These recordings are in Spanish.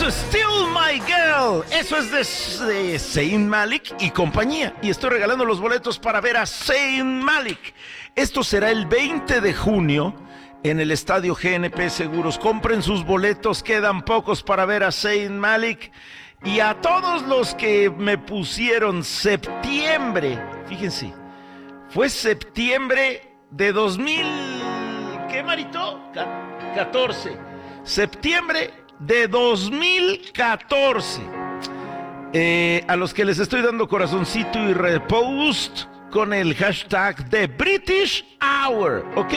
Still My Girl. Eso es de Zayn Malik y compañía. Y estoy regalando los boletos para ver a Zayn Malik. Esto será el 20 de junio en el estadio GNP Seguros. Compren sus boletos, quedan pocos para ver a Zayn Malik. Y a todos los que me pusieron septiembre, fíjense, fue septiembre de 2000, ¿qué, Marito? 14. Septiembre de 2014. A los que les estoy dando corazoncito y repost con el hashtag de British Hour, ¿ok?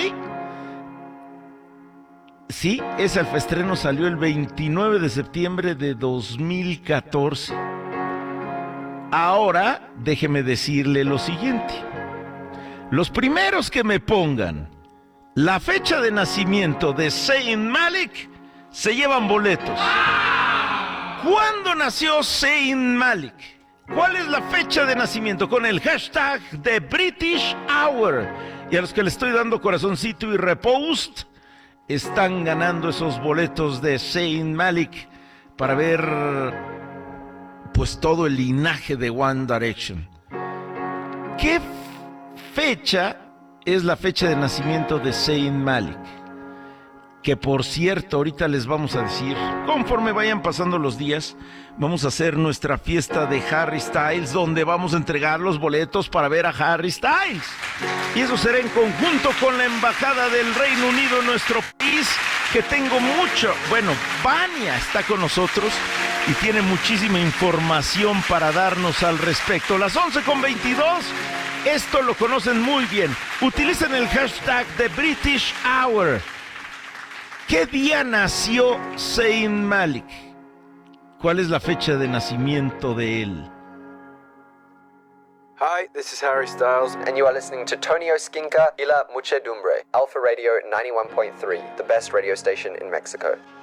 Sí, ese alfaestreno salió el 29 de septiembre de 2014. Ahora, déjeme decirle lo siguiente. Los primeros que me pongan la fecha de nacimiento de Zayn Malik se llevan boletos. ¿Cuándo nació Zayn Malik? ¿Cuál es la fecha de nacimiento? Con el hashtag de British Hour. Y a los que le estoy dando corazoncito y repost, están ganando esos boletos de Zayn Malik para ver pues todo el linaje de One Direction. ¿Qué fecha es la fecha de nacimiento de Zayn Malik? Que por cierto, ahorita les vamos a decir, conforme vayan pasando los días, vamos a hacer nuestra fiesta de Harry Styles, donde vamos a entregar los boletos para ver a Harry Styles. Y eso será en conjunto con la Embajada del Reino Unido en nuestro país, que tengo mucho. Bueno, Vania está con nosotros y tiene muchísima información para darnos al respecto. Las 11:22, esto lo conocen muy bien. Utilicen el hashtag de British Hour. ¿Qué día nació Zayn Malik? ¿Cuál es la fecha de nacimiento de él? Hi, this is Harry Styles, and you are listening to Tonio Skinka y La Muchedumbre, Alpha Radio 91.3, the best radio station in Mexico.